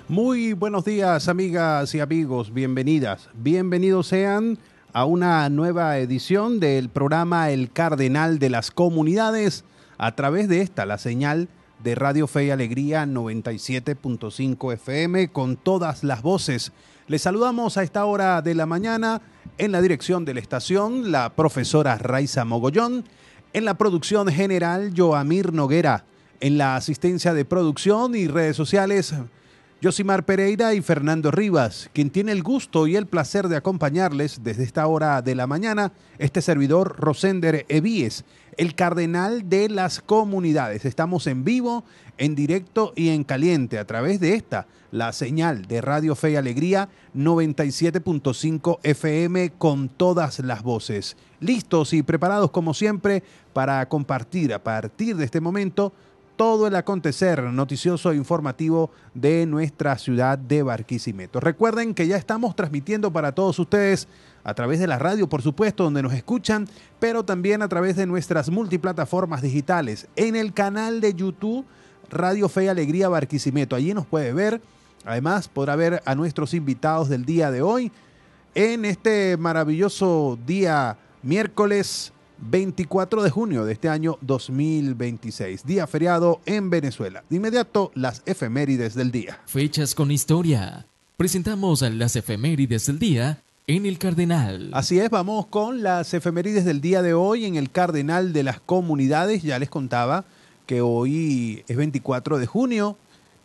Muy buenos días, amigas y amigos, bienvenidas. Bienvenidos sean a una nueva edición del programa El Cardenal de las Comunidades a través de la señal de Radio Fe y Alegría 97.5 FM con todas las voces. Les saludamos a esta hora de la mañana en la dirección de la estación, la profesora Raiza Mogollón, en la producción general, Joamir Noguera, en la asistencia de producción y redes sociales, Yosimar Pereira y Fernando Rivas, quien tiene el gusto y el placer de acompañarles desde esta hora de la mañana, este servidor Rosender Evíes, el cardenal de las comunidades. Estamos en vivo, en directo y en caliente a través de la señal de Radio Fe y Alegría 97.5 FM con todas las voces. Listos y preparados como siempre para compartir a partir de este momento todo el acontecer noticioso e informativo de nuestra ciudad de Barquisimeto. Recuerden que ya estamos transmitiendo para todos ustedes a través de la radio, por supuesto, donde nos escuchan, pero también a través de nuestras multiplataformas digitales. En el canal de YouTube, Radio Fe y Alegría Barquisimeto. Allí nos puede ver. Además, podrá ver a nuestros invitados del día de hoy en este maravilloso día miércoles 24 de junio de este año 2026, día feriado en Venezuela. De inmediato, las efemérides del día. Fechas con historia. Presentamos las efemérides del día en El Cardenal. Así es, vamos con las efemérides del día de hoy en El Cardenal de las Comunidades. Ya les contaba que hoy es 24 de junio.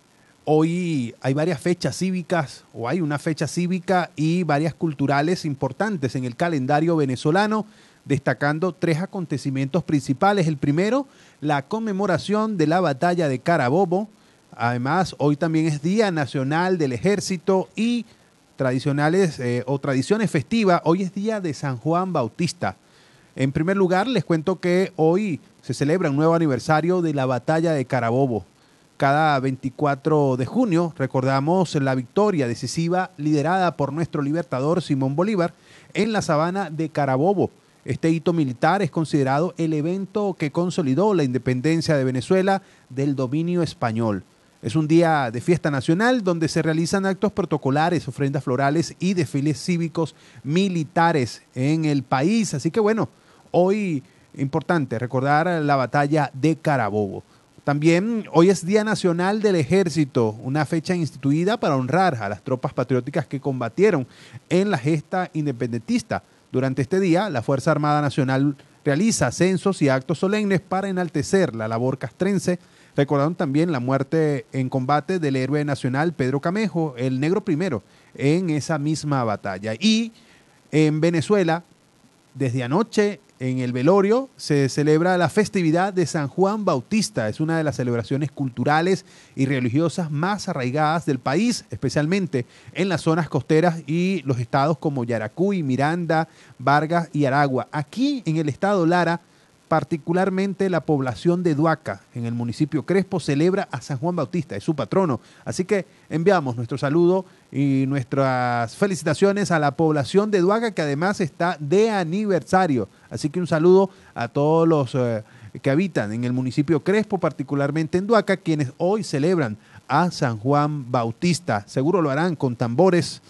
Hoy hay varias fechas cívicas, o hay una fecha cívica y varias culturales importantes en el calendario venezolano, destacando tres acontecimientos principales. El primero, la conmemoración de la batalla de Carabobo. Además, hoy también es Día Nacional del Ejército y tradiciones festivas. Hoy es Día de San Juan Bautista. En primer lugar, les cuento que hoy se celebra un nuevo aniversario de la batalla de Carabobo. Cada 24 de junio recordamos la victoria decisiva liderada por nuestro libertador Simón Bolívar en la sabana de Carabobo. Este hito militar es considerado el evento que consolidó la independencia de Venezuela del dominio español. Es un día de fiesta nacional donde se realizan actos protocolares, ofrendas florales y desfiles cívicos militares en el país. Así que bueno, hoy importante recordar la batalla de Carabobo. También hoy es Día Nacional del Ejército, una fecha instituida para honrar a las tropas patrióticas que combatieron en la gesta independentista. Durante este día, la Fuerza Armada Nacional realiza censos y actos solemnes para enaltecer la labor castrense. Recordaron también la muerte en combate del héroe nacional Pedro Camejo, el Negro Primero, en esa misma batalla. Y en Venezuela, desde anoche, en el velorio, se celebra la festividad de San Juan Bautista. Es una de las celebraciones culturales y religiosas más arraigadas del país, especialmente en las zonas costeras y los estados como Yaracuy, Miranda, Vargas y Aragua. Aquí en el estado Lara, particularmente la población de Duaca, en el municipio Crespo, celebra a San Juan Bautista, es su patrono. Así que enviamos nuestro saludo y nuestras felicitaciones a la población de Duaca, que además está de aniversario. Así que un saludo a todos los que habitan en el municipio Crespo, particularmente en Duaca, quienes hoy celebran a San Juan Bautista. Seguro lo harán con tambores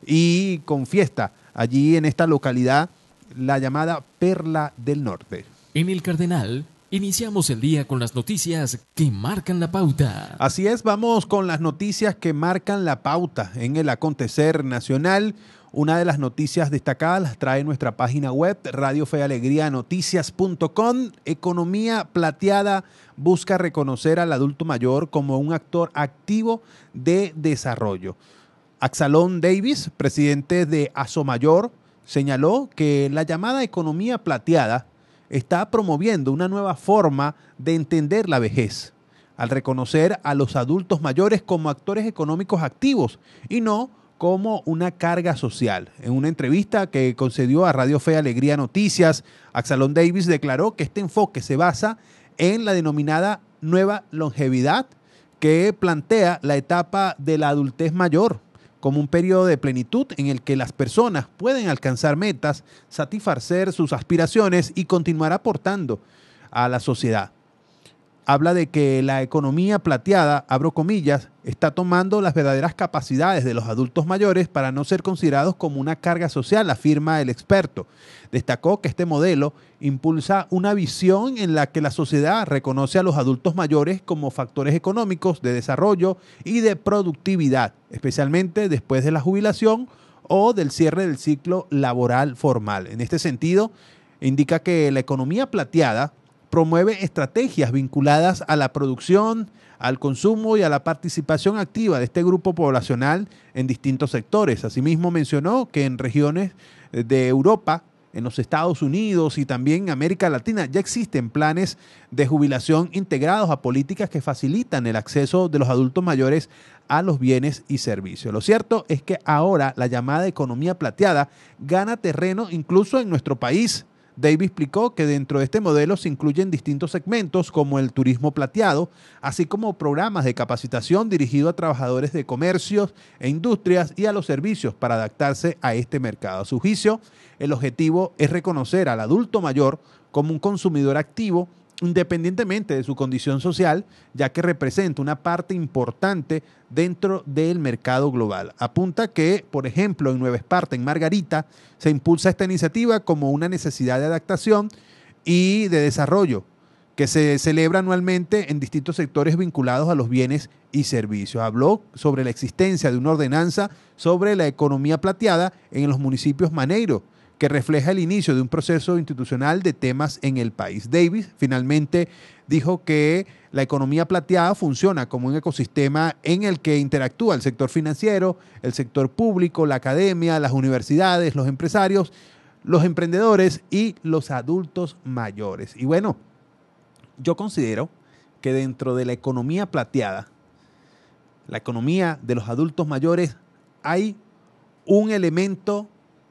y con fiesta allí en esta localidad, la llamada Perla del Norte. En El Cardenal, iniciamos el día con las noticias que marcan la pauta. Así es, vamos con las noticias que marcan la pauta en el acontecer nacional. Una de las noticias destacadas las trae nuestra página web, Radio Fe y Alegría Noticias.com. Economía Plateada busca reconocer al adulto mayor como un actor activo de desarrollo. Axalón Davis, presidente de Asomayor, señaló que la llamada economía plateada está promoviendo una nueva forma de entender la vejez, al reconocer a los adultos mayores como actores económicos activos y no como una carga social. En una entrevista que concedió a Radio Fe y Alegría Noticias, Axalón Davis declaró que este enfoque se basa en la denominada nueva longevidad, que plantea la etapa de la adultez mayor como un periodo de plenitud en el que las personas pueden alcanzar metas, satisfacer sus aspiraciones y continuar aportando a la sociedad. habla de que la economía plateada, abro comillas, está tomando las verdaderas capacidades de los adultos mayores para no ser considerados como una carga social, afirma el experto. Destacó que este modelo impulsa una visión en la que la sociedad reconoce a los adultos mayores como factores económicos de desarrollo y de productividad, especialmente después de la jubilación o del cierre del ciclo laboral formal. En este sentido, indica que la economía plateada promueve estrategias vinculadas a la producción, al consumo y a la participación activa de este grupo poblacional en distintos sectores. Asimismo, mencionó que en regiones de Europa, en los Estados Unidos y también en América Latina ya existen planes de jubilación integrados a políticas que facilitan el acceso de los adultos mayores a los bienes y servicios. Lo cierto es que ahora la llamada economía plateada gana terreno incluso en nuestro país. David explicó que dentro de este modelo se incluyen distintos segmentos como el turismo plateado, así como programas de capacitación dirigidos a trabajadores de comercios e industrias y a los servicios para adaptarse a este mercado. A su juicio, el objetivo es reconocer al adulto mayor como un consumidor activo independientemente de su condición social, ya que representa una parte importante dentro del mercado global. Apunta que, por ejemplo, en Nueva Esparta, en Margarita, se impulsa esta iniciativa como una necesidad de adaptación y de desarrollo que se celebra anualmente en distintos sectores vinculados a los bienes y servicios. Habló sobre la existencia de una ordenanza sobre la economía plateada en los municipios Maneiro, que refleja el inicio de un proceso institucional de temas en el país. Davis finalmente dijo que la economía plateada funciona como un ecosistema en el que interactúa el sector financiero, el sector público, la academia, las universidades, los empresarios, los emprendedores y los adultos mayores. Y bueno, yo considero que dentro de la economía plateada, la economía de los adultos mayores, hay un elemento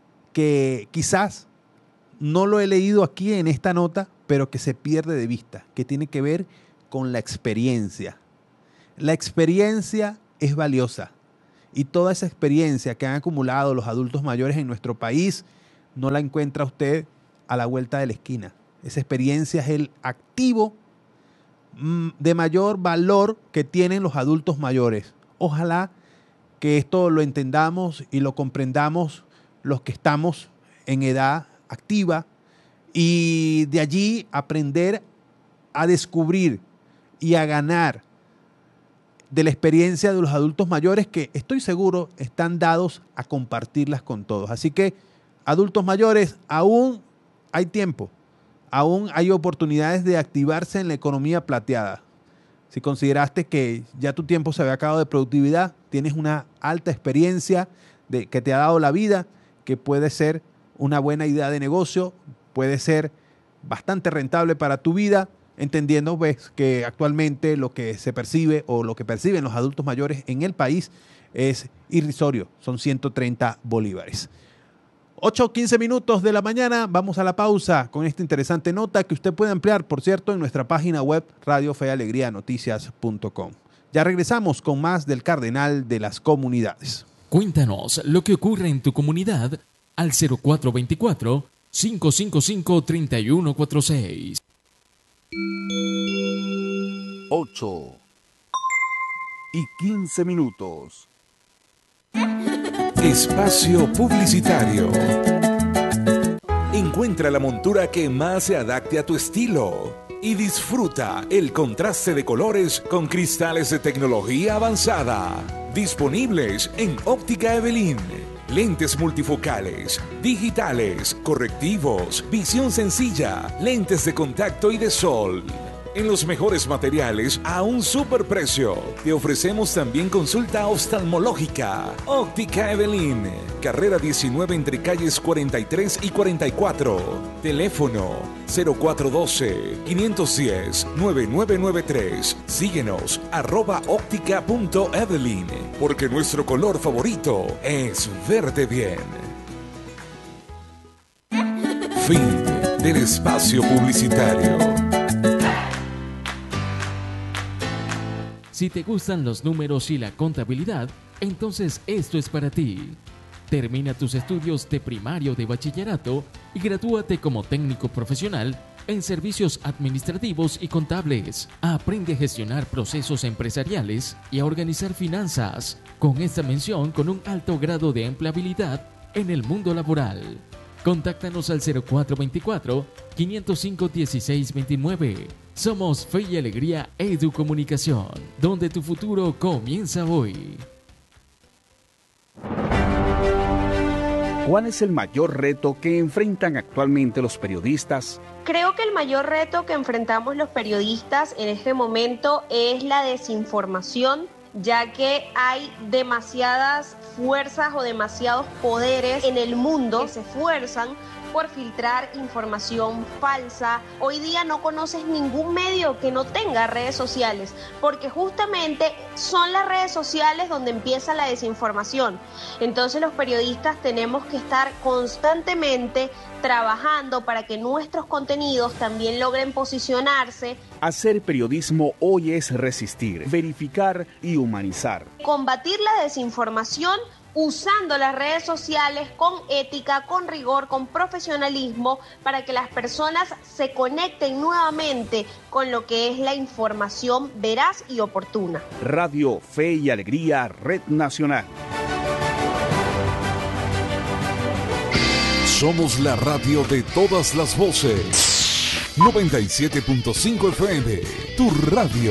que quizás no lo he leído aquí en esta nota, pero que se pierde de vista, que tiene que ver con la experiencia. La experiencia es valiosa y toda esa experiencia que han acumulado los adultos mayores en nuestro país no la encuentra usted a la vuelta de la esquina. Esa experiencia es el activo de mayor valor que tienen los adultos mayores. Ojalá que esto lo entendamos y lo comprendamos los que estamos en edad activa y de allí aprender a descubrir y a ganar de la experiencia de los adultos mayores que estoy seguro están dados a compartirlas con todos. Así que, adultos mayores, aún hay tiempo, aún hay oportunidades de activarse en la economía plateada. Si consideraste que ya tu tiempo se había acabado de productividad, tienes una alta experiencia que te ha dado la vida, que puede ser una buena idea de negocio, puede ser bastante rentable para tu vida, entendiendo pues, que actualmente lo que se percibe o lo que perciben los adultos mayores en el país es irrisorio, son 130 bolívares. 8:15 minutos de la mañana, vamos a la pausa con esta interesante nota que usted puede ampliar, por cierto, en nuestra página web radiofealegrianoticias.com. Ya regresamos con más del Cardenal de las Comunidades. Cuéntanos lo que ocurre en tu comunidad al 0424-555-3146. 8:15 minutos. Espacio publicitario. Encuentra la montura que más se adapte a tu estilo y disfruta el contraste de colores con cristales de tecnología avanzada. Disponibles en Óptica Evelyn. Lentes multifocales, digitales, correctivos, visión sencilla, lentes de contacto y de sol. En los mejores materiales a un superprecio. Te ofrecemos también consulta oftalmológica. Óptica Evelyn. Carrera 19 entre calles 43 y 44. Teléfono 0412-510-9993. Síguenos @óptica.evelyn. Porque nuestro color favorito es verde bien. Fin del espacio publicitario. Si te gustan los números y la contabilidad, entonces esto es para ti. Termina tus estudios de primario o de bachillerato y gradúate como técnico profesional en servicios administrativos y contables. Aprende a gestionar procesos empresariales y a organizar finanzas, con esta mención con un alto grado de empleabilidad en el mundo laboral. Contáctanos al 0424-505-1629. Somos Fe y Alegría Educomunicación, donde tu futuro comienza hoy. ¿Cuál es el mayor reto que enfrentan actualmente los periodistas? Creo que el mayor reto que enfrentamos los periodistas en este momento es la desinformación, ya que hay demasiadas fuerzas o demasiados poderes en el mundo que se esfuerzan por filtrar información falsa. Hoy día no conoces ningún medio que no tenga redes sociales, porque justamente son las redes sociales donde empieza la desinformación. Entonces los periodistas tenemos que estar constantemente trabajando para que nuestros contenidos también logren posicionarse. Hacer periodismo hoy es resistir, verificar y humanizar. Combatir la desinformación usando las redes sociales con ética, con rigor, con profesionalismo, para que las personas se conecten nuevamente con lo que es la información veraz y oportuna. Radio Fe y Alegría, Red Nacional. Somos la radio de todas las voces. 97.5 FM, tu radio.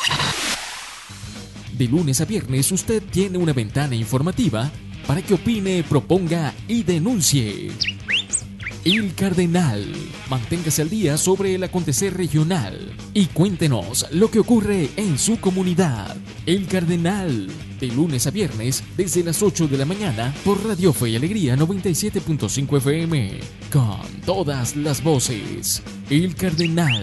De lunes a viernes usted tiene una ventana informativa para que opine, proponga y denuncie. El Cardenal. Manténgase al día sobre el acontecer regional y cuéntenos lo que ocurre en su comunidad. El Cardenal. De lunes a viernes desde las 8 de la mañana por Radio Fe y Alegría 97.5 FM. Con todas las voces. El Cardenal.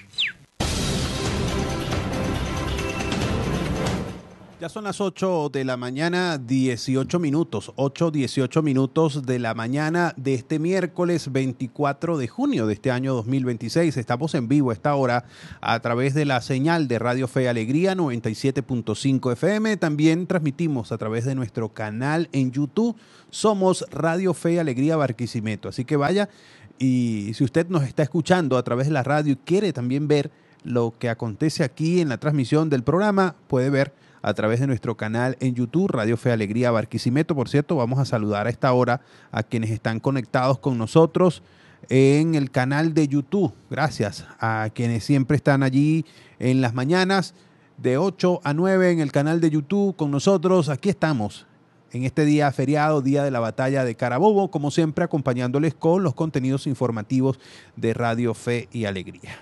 Ya son las 8 de la mañana, 18 minutos, 8:18 minutos de la mañana de este miércoles 24 de junio de este año 2026. Estamos en vivo a esta hora a través de la señal de Radio Fe y Alegría 97.5 FM. También transmitimos a través de nuestro canal en YouTube. Somos Radio Fe y Alegría Barquisimeto. Así que vaya, y si usted nos está escuchando a través de la radio y quiere también ver lo que acontece aquí en la transmisión del programa, puede ver a través de nuestro canal en YouTube, Radio Fe Alegría Barquisimeto. Por cierto, vamos a saludar a esta hora a quienes están conectados con nosotros en el canal de YouTube. Gracias a quienes siempre están allí en las mañanas de 8 a 9 en el canal de YouTube con nosotros. Aquí estamos en este día feriado, día de la batalla de Carabobo, como siempre acompañándoles con los contenidos informativos de Radio Fe y Alegría.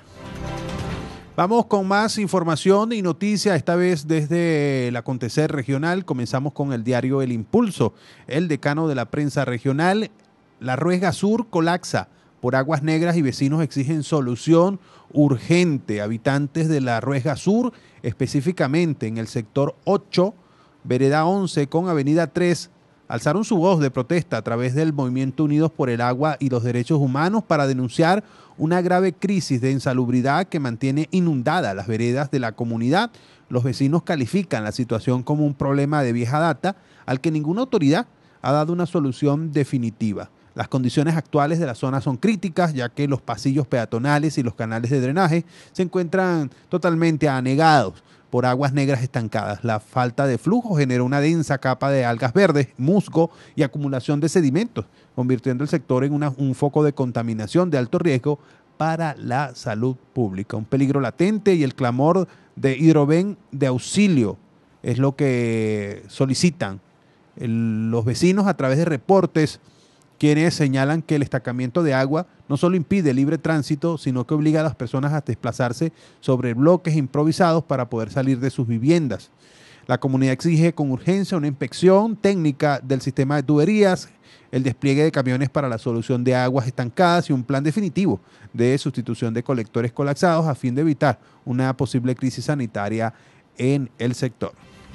Vamos con más información y noticias, esta vez desde el acontecer regional. Comenzamos con el diario El Impulso. El decano de la prensa regional, La Ruesga Sur colapsa por aguas negras y vecinos exigen solución urgente. Habitantes de La Ruesga Sur, específicamente en el sector 8, vereda 11 con avenida 3, alzaron su voz de protesta a través del Movimiento Unidos por el Agua y los Derechos Humanos para denunciar una grave crisis de insalubridad que mantiene inundadas las veredas de la comunidad. Los vecinos califican la situación como un problema de vieja data al que ninguna autoridad ha dado una solución definitiva. Las condiciones actuales de la zona son críticas, ya que los pasillos peatonales y los canales de drenaje se encuentran totalmente anegados por aguas negras estancadas. La falta de flujo genera una densa capa de algas verdes, musgo y acumulación de sedimentos, convirtiendo el sector en un foco de contaminación de alto riesgo para la salud pública. Un peligro latente y el clamor de Hidroven de auxilio es lo que solicitan los vecinos a través de reportes, quienes señalan que el estancamiento de agua no solo impide el libre tránsito, sino que obliga a las personas a desplazarse sobre bloques improvisados para poder salir de sus viviendas. La comunidad exige con urgencia una inspección técnica del sistema de tuberías, el despliegue de camiones para la solución de aguas estancadas y un plan definitivo de sustitución de colectores colapsados a fin de evitar una posible crisis sanitaria en el sector.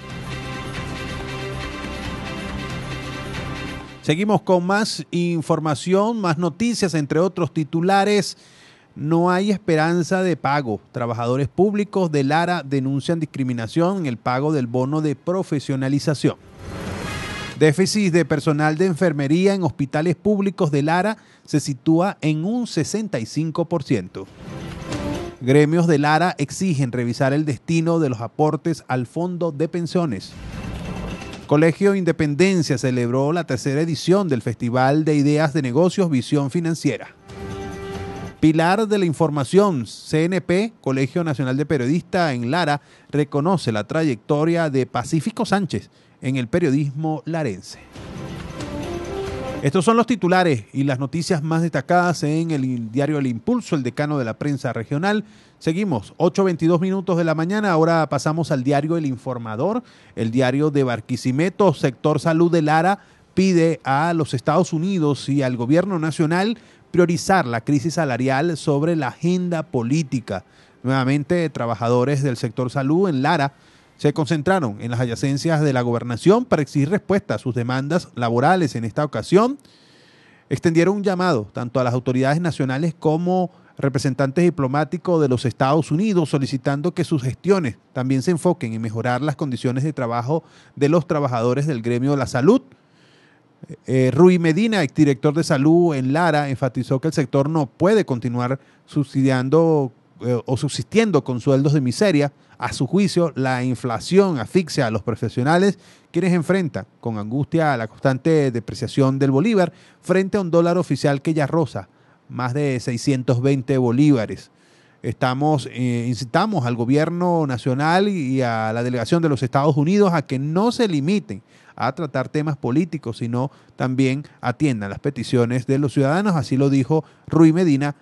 Seguimos con más información, más noticias, entre otros titulares. No hay esperanza de pago. Trabajadores públicos de Lara denuncian discriminación en el pago del bono de profesionalización. Déficit de personal de enfermería en hospitales públicos de Lara se sitúa en un 65%. Gremios de Lara exigen revisar el destino de los aportes al fondo de pensiones. Colegio Independencia celebró la tercera edición del Festival de Ideas de Negocios Visión Financiera. Pilar de la Información, CNP, Colegio Nacional de Periodistas en Lara, reconoce la trayectoria de Pacífico Sánchez en el periodismo larense. Estos son los titulares y las noticias más destacadas en el diario El Impulso, el decano de la prensa regional. Seguimos, 8:22 minutos de la mañana. Ahora pasamos al diario El Informador, el diario de Barquisimeto. Sector Salud de Lara pide a los Estados Unidos y al gobierno nacional priorizar la crisis salarial sobre la agenda política. Nuevamente, trabajadores del sector salud en Lara se concentraron en las adyacencias de la gobernación para exigir respuesta a sus demandas laborales. En esta ocasión, extendieron un llamado tanto a las autoridades nacionales como representantes diplomáticos de los Estados Unidos, solicitando que sus gestiones también se enfoquen en mejorar las condiciones de trabajo de los trabajadores del gremio de la salud. Rui Medina, exdirector de salud en Lara, enfatizó que el sector no puede continuar subsistiendo con sueldos de miseria. A su juicio, la inflación asfixia a los profesionales, quienes enfrentan con angustia la constante depreciación del bolívar frente a un dólar oficial que ya roza más de 620 bolívares. Incitamos al gobierno nacional y a la delegación de los Estados Unidos a que no se limiten a tratar temas políticos, sino también atiendan las peticiones de los ciudadanos. Así lo dijo Rui Medina,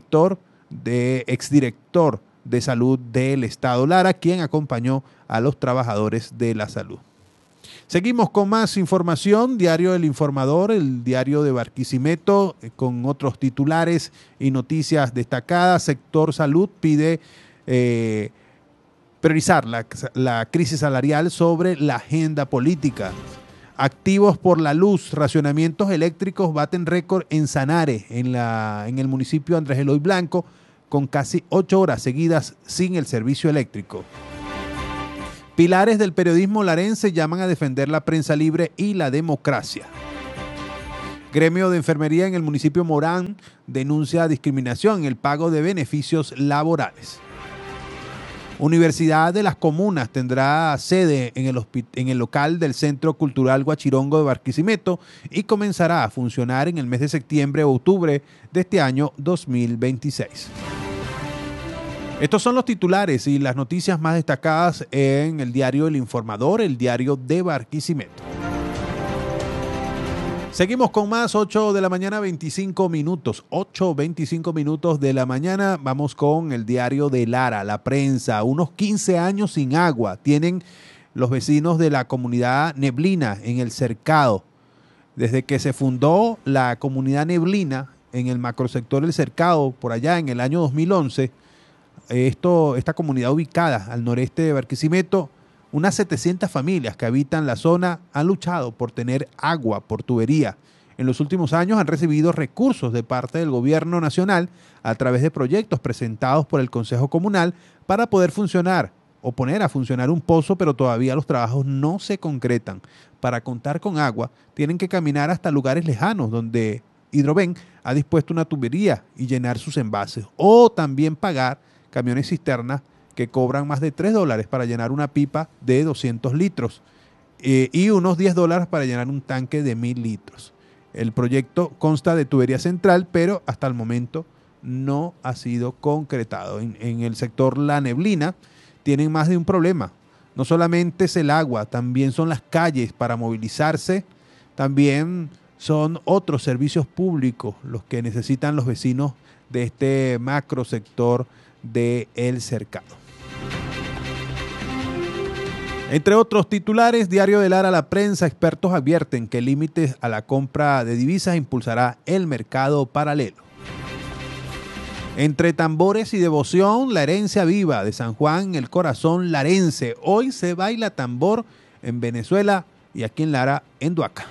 exdirector de salud del Estado Lara, quien acompañó a los trabajadores de la salud. Seguimos con más información, diario El Informador, el diario de Barquisimeto, con otros titulares y noticias destacadas. Sector Salud pide priorizar la crisis salarial sobre la agenda política. Activos por la luz, racionamientos eléctricos baten récord en Sanare, en el municipio Andrés Eloy Blanco, con casi 8 horas seguidas sin el servicio eléctrico. Pilares del periodismo larense llaman a defender la prensa libre y la democracia. Gremio de enfermería en el municipio Morán denuncia discriminación en el pago de beneficios laborales. Universidad de las Comunas tendrá sede en el local del Centro Cultural Guachirongo de Barquisimeto y comenzará a funcionar en el mes de septiembre o octubre de este año 2026. Estos son los titulares y las noticias más destacadas en el diario El Informador, el diario de Barquisimeto. Seguimos con más, 8 de la mañana, 25 minutos. 8:25 minutos de la mañana. Vamos con el diario de Lara, la prensa. Unos 15 años sin agua tienen los vecinos de la comunidad Neblina en el Cercado. Desde que se fundó la comunidad Neblina en el macrosector El Cercado, por allá en el año 2011, esta comunidad ubicada al noreste de Barquisimeto, unas 700 familias que habitan la zona han luchado por tener agua por tubería. En los últimos años han recibido recursos de parte del gobierno nacional a través de proyectos presentados por el Consejo Comunal para poder funcionar o poner a funcionar un pozo, pero todavía los trabajos no se concretan. Para contar con agua tienen que caminar hasta lugares lejanos donde Hidroven ha dispuesto una tubería y llenar sus envases, o también pagar camiones cisternas que cobran más de $3 para llenar una pipa de 200 litros y unos $10 para llenar un tanque de 1000 litros. El proyecto consta de tubería central, pero hasta el momento no ha sido concretado. En el sector La Neblina tienen más de un problema. No solamente es el agua, también son las calles para movilizarse, también son otros servicios públicos los que necesitan los vecinos de este macro sector de El Cercado. Entre otros titulares, diario de Lara, la prensa, expertos advierten que límites a la compra de divisas impulsará el mercado paralelo. Entre tambores y devoción, la herencia viva de San Juan, el corazón larense. Hoy se baila tambor en Venezuela y aquí en Lara, en Duaca.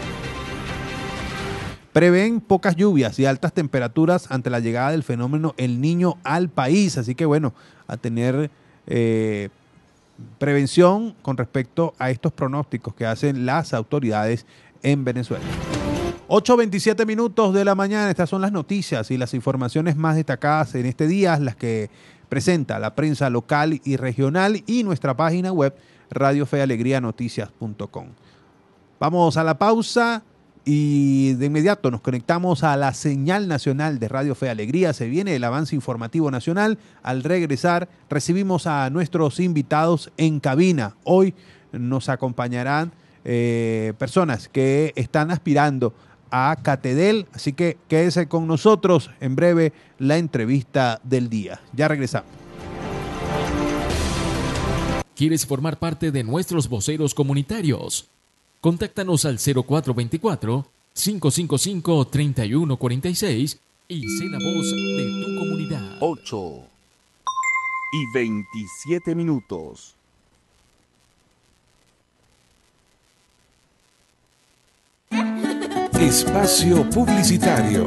Prevén pocas lluvias y altas temperaturas ante la llegada del fenómeno El Niño al país. Así que bueno, a tener prevención con respecto a estos pronósticos que hacen las autoridades en Venezuela. 8:27 minutos de la mañana, estas son las noticias y las informaciones más destacadas en este día, las que presenta la prensa local y regional y nuestra página web radiofealegrianoticias.com. Vamos a la pausa y de inmediato nos conectamos a la señal nacional de Radio Fe Alegría. Se viene el avance informativo nacional. Al regresar recibimos a nuestros invitados en cabina. Hoy nos acompañarán personas que están aspirando a Catedel, así que quédese con nosotros. En breve la entrevista del día. Ya regresamos. ¿Quieres formar parte de nuestros voceros comunitarios? Contáctanos al 0424-555-3146 y sé la voz de tu comunidad. 8:27 minutos. Espacio publicitario.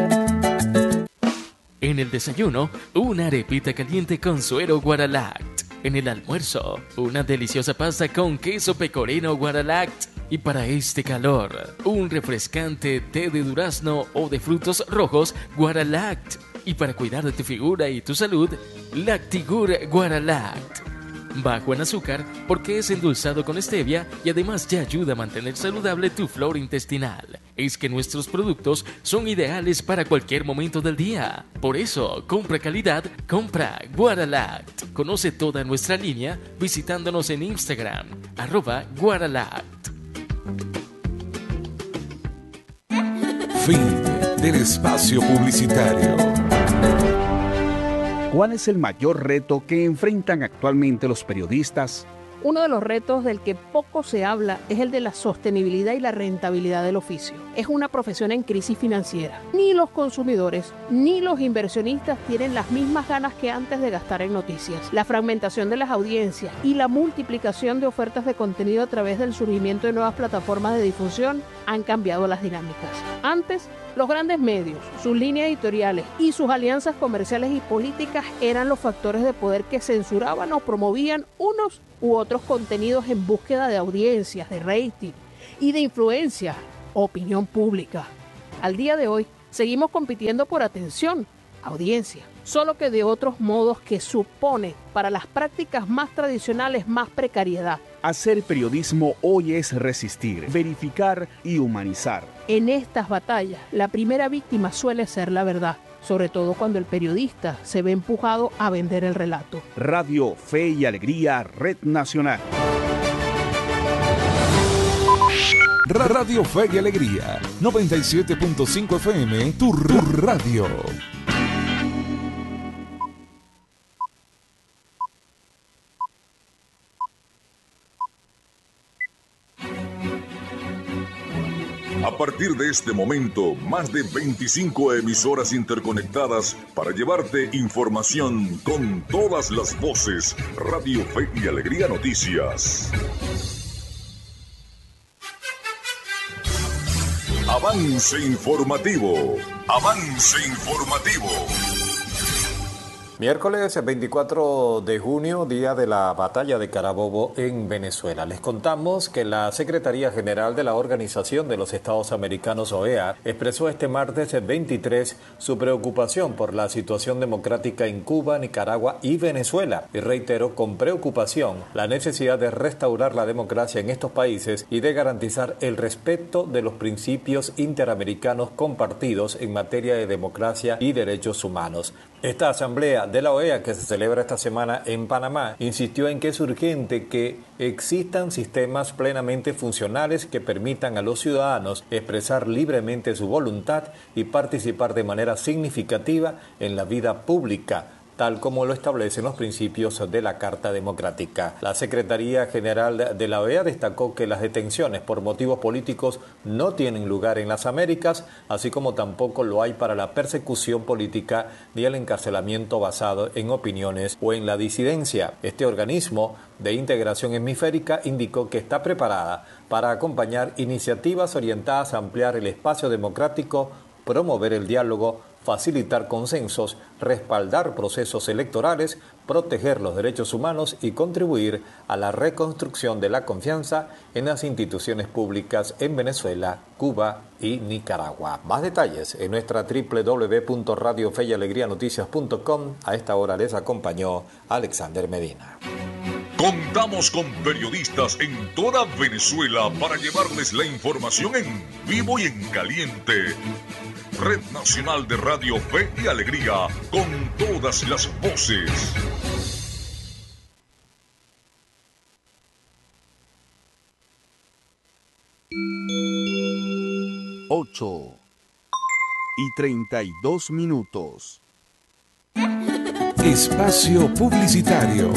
En el desayuno, una arepita caliente con suero Guaralact. En el almuerzo, una deliciosa pasta con queso pecorino Guaralact. Y para este calor, un refrescante té de durazno o de frutos rojos Guaralact. Y para cuidar de tu figura y tu salud, Lactigur Guaralact. Bajo en azúcar porque es endulzado con stevia y además te ayuda a mantener saludable tu flora intestinal. Es que nuestros productos son ideales para cualquier momento del día. Por eso, compra calidad, compra Guaralact. Conoce toda nuestra línea visitándonos en Instagram, @Guaralact. Fin del espacio publicitario. ¿Cuál es el mayor reto que enfrentan actualmente los periodistas? Uno de los retos del que poco se habla es el de la sostenibilidad y la rentabilidad del oficio. Es una profesión en crisis financiera. Ni los consumidores ni los inversionistas tienen las mismas ganas que antes de gastar en noticias. La fragmentación de las audiencias y la multiplicación de ofertas de contenido a través del surgimiento de nuevas plataformas de difusión han cambiado las dinámicas. Antes, los grandes medios, sus líneas editoriales y sus alianzas comerciales y políticas eran los factores de poder que censuraban o promovían unos u otros contenidos en búsqueda de audiencias, de rating y de influencia o opinión pública. Al día de hoy, seguimos compitiendo por atención, audiencia, solo que de otros modos que supone para las prácticas más tradicionales más precariedad. Hacer periodismo hoy es resistir, verificar y humanizar. En estas batallas, la primera víctima suele ser la verdad, sobre todo cuando el periodista se ve empujado a vender el relato. Radio Fe y Alegría, Red Nacional. Radio Fe y Alegría, 97.5 FM, tu radio. A partir de este momento, más de 25 emisoras interconectadas para llevarte información con todas las voces. Radio Fe y Alegría Noticias. Avance informativo. Avance informativo. Miércoles 24 de junio, día de la batalla de Carabobo en Venezuela. Les contamos que la Secretaría General de la Organización de los Estados Americanos, OEA, expresó este martes 23 su preocupación por la situación democrática en Cuba, Nicaragua y Venezuela y reiteró con preocupación la necesidad de restaurar la democracia en estos países y de garantizar el respeto de los principios interamericanos compartidos en materia de democracia y derechos humanos. Esta asamblea de la OEA, que se celebra esta semana en Panamá, insistió en que es urgente que existan sistemas plenamente funcionales que permitan a los ciudadanos expresar libremente su voluntad y participar de manera significativa en la vida pública, tal como lo establecen los principios de la Carta Democrática. La Secretaría General de la OEA destacó que las detenciones por motivos políticos no tienen lugar en las Américas, así como tampoco lo hay para la persecución política ni el encarcelamiento basado en opiniones o en la disidencia. Este organismo de integración hemisférica indicó que está preparada para acompañar iniciativas orientadas a ampliar el espacio democrático, promover el diálogo, facilitar consensos, respaldar procesos electorales, proteger los derechos humanos y contribuir a la reconstrucción de la confianza en las instituciones públicas en Venezuela, Cuba y Nicaragua. Más detalles en nuestra www.radiofeyalegrianoticias.com. A esta hora les acompañó Alexander Medina. Contamos con periodistas en toda Venezuela para llevarles la información en vivo y en caliente. Red Nacional de Radio Fe y Alegría, con todas las voces. Ocho y 32 minutos. Espacio Publicitario.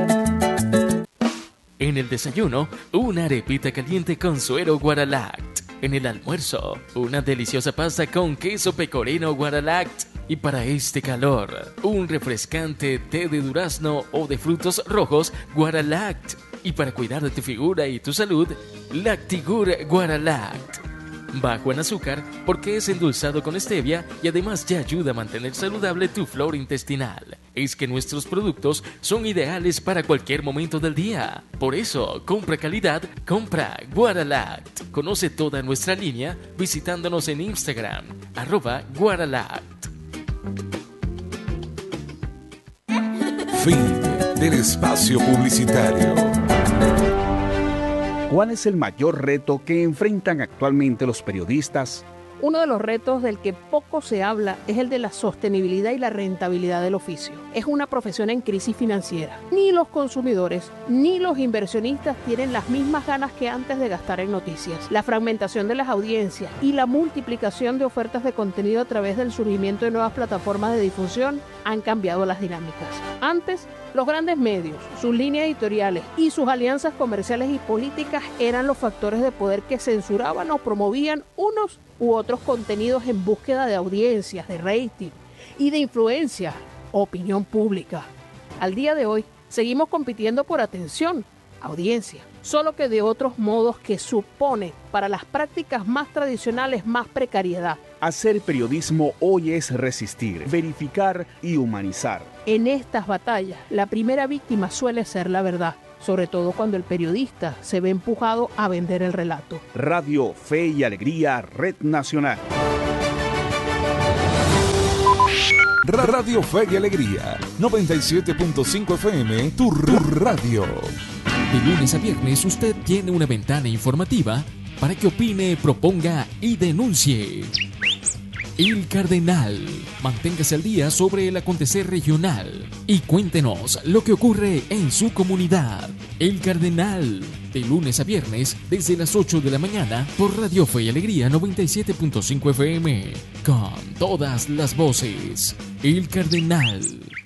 En el desayuno, una arepita caliente con suero Guaralact. En el almuerzo, una deliciosa pasta con queso pecorino Guaralact. Y para este calor, un refrescante té de durazno o de frutos rojos Guaralact. Y para cuidar de tu figura y tu salud, Lactigur Guaralact. Bajo en azúcar porque es endulzado con stevia y además ya ayuda a mantener saludable tu flora intestinal. Es que nuestros productos son ideales para cualquier momento del día. Por eso, compra calidad, compra Guaralact. Conoce toda nuestra línea visitándonos en Instagram, @Guaralact. Fin del espacio publicitario. ¿Cuál es el mayor reto que enfrentan actualmente los periodistas? Uno de los retos del que poco se habla es el de la sostenibilidad y la rentabilidad del oficio. Es una profesión en crisis financiera. Ni los consumidores ni los inversionistas tienen las mismas ganas que antes de gastar en noticias. La fragmentación de las audiencias y la multiplicación de ofertas de contenido a través del surgimiento de nuevas plataformas de difusión han cambiado las dinámicas. Antes, los grandes medios, sus líneas editoriales y sus alianzas comerciales y políticas eran los factores de poder que censuraban o promovían unos u otros contenidos en búsqueda de audiencias, de rating y de influencia o opinión pública. Al día de hoy, seguimos compitiendo por atención, audiencia, solo que de otros modos que supone para las prácticas más tradicionales más precariedad. Hacer periodismo hoy es resistir, verificar y humanizar. En estas batallas, la primera víctima suele ser la verdad, sobre todo cuando el periodista se ve empujado a vender el relato. Radio Fe y Alegría, Red Nacional. Radio Fe y Alegría, 97.5 FM, tu radio. De lunes a viernes usted tiene una ventana informativa para que opine, proponga y denuncie. El Cardenal. Manténgase al día sobre el acontecer regional y cuéntenos lo que ocurre en su comunidad. El Cardenal. De lunes a viernes desde las 8 de la mañana por Radio Fe y Alegría 97.5 FM. Con todas las voces. El Cardenal.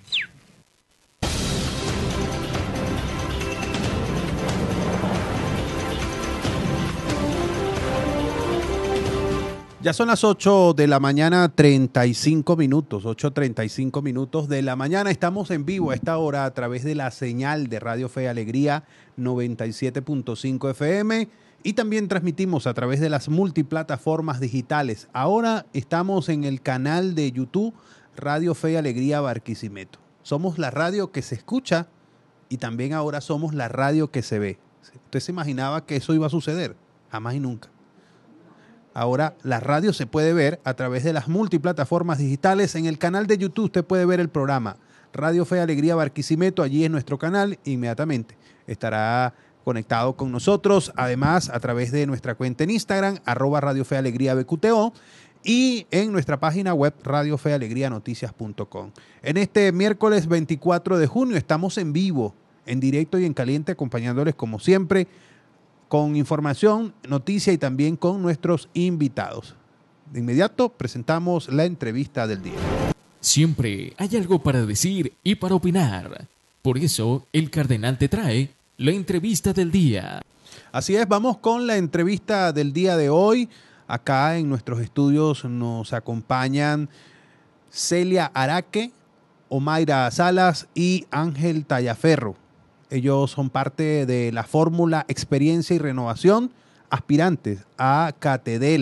Ya son las 8 de la mañana, 35 minutos, 8:35 minutos de la mañana. Estamos en vivo a esta hora a través de la señal de Radio Fe y Alegría 97.5 FM y también transmitimos a través de las multiplataformas digitales. Ahora estamos en el canal de YouTube Radio Fe y Alegría Barquisimeto. Somos la radio que se escucha y también ahora somos la radio que se ve. ¿Usted se imaginaba que eso iba a suceder? Jamás y nunca. Ahora la radio se puede ver a través de las multiplataformas digitales. En el canal de YouTube usted puede ver el programa Radio Fe y Alegría Barquisimeto. Allí es nuestro canal. Inmediatamente estará conectado con nosotros. Además, a través de nuestra cuenta en Instagram, @Radio Fe y Alegría BQTO. Y en nuestra página web, radiofealegrianoticias.com. En este miércoles 24 de junio estamos en vivo, en directo y en caliente, acompañándoles como siempre, con información, noticia y también con nuestros invitados. De inmediato presentamos la entrevista del día. Siempre hay algo para decir y para opinar. Por eso, el Cardenal te trae la entrevista del día. Así es, vamos con la entrevista del día de hoy. Acá en nuestros estudios nos acompañan Celia Araque, Omaira Salas y Ángel Tallaferro. Ellos son parte de la fórmula Experiencia y Renovación, aspirantes a CATEDEL.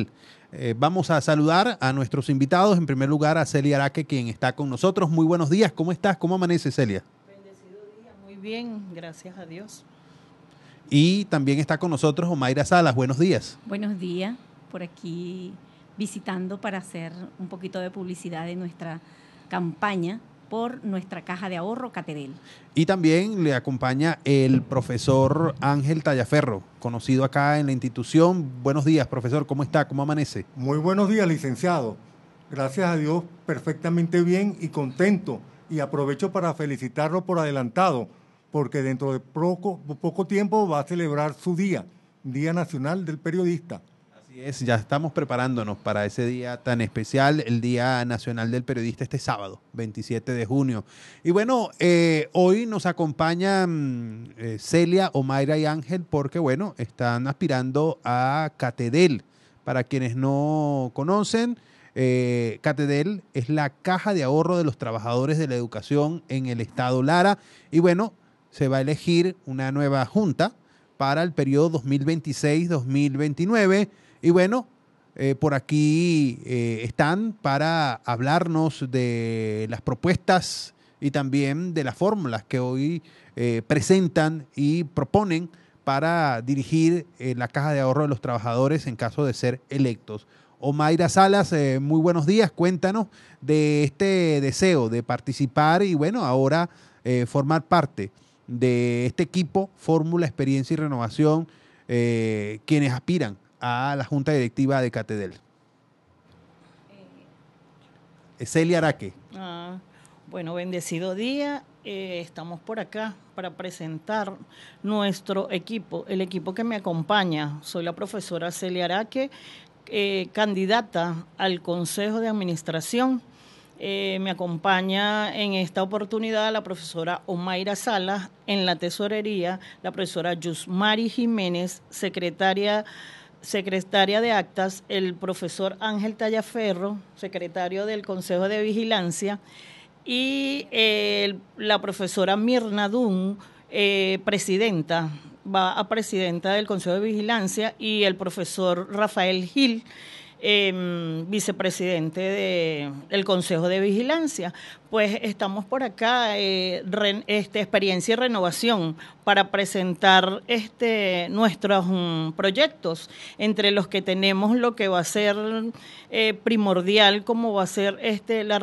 Vamos a saludar a nuestros invitados. En primer lugar, a Celia Araque, quien está con nosotros. Muy buenos días. ¿Cómo estás? ¿Cómo amanece, Celia? Bendecido día. Muy bien, gracias a Dios. Y también está con nosotros Omaira Salas. Buenos días. Buenos días. Por aquí visitando para hacer un poquito de publicidad de nuestra campaña por nuestra caja de ahorro Catedel. Y también le acompaña el profesor Ángel Tallaferro, conocido acá en la institución. Buenos días, profesor. ¿Cómo está? ¿Cómo amanece? Muy buenos días, licenciado. Gracias a Dios, perfectamente bien y contento. Y aprovecho para felicitarlo por adelantado, porque dentro de poco tiempo va a celebrar su Día Nacional del Periodista. Así es, ya estamos preparándonos para ese día tan especial, el Día Nacional del Periodista, este sábado, 27 de junio. Y bueno, hoy nos acompañan Celia, Omaira y Ángel, porque bueno, están aspirando a Catedel. Para quienes no conocen, Catedel es la caja de ahorro de los trabajadores de la educación en el estado Lara. Y bueno, se va a elegir una nueva junta para el periodo 2026-2029. Y bueno, por aquí están para hablarnos de las propuestas y también de las fórmulas que hoy presentan y proponen para dirigir la caja de ahorro de los trabajadores en caso de ser electos. Omaira Salas, muy buenos días. Cuéntanos de este deseo de participar y bueno, ahora formar parte de este equipo Fórmula, Experiencia y Renovación, quienes aspiran a la Junta Directiva de Catedel. Celia Araque. Bueno, bendecido día. Estamos por acá para presentar nuestro equipo, el equipo que me acompaña. Soy la profesora Celia Araque, candidata al Consejo de Administración. Me acompaña en esta oportunidad la profesora Omaira Salas, en la tesorería la profesora Yusmari Jiménez, secretaria de actas, el profesor Ángel Tallaferro, secretario del Consejo de Vigilancia, y la profesora Mirna Dun, presidenta del Consejo de Vigilancia, y el profesor Rafael Gil, vicepresidente del Consejo de Vigilancia. Pues estamos por acá, Experiencia y Renovación, para presentar nuestros proyectos, entre los que tenemos lo que va a ser primordial, como va a ser la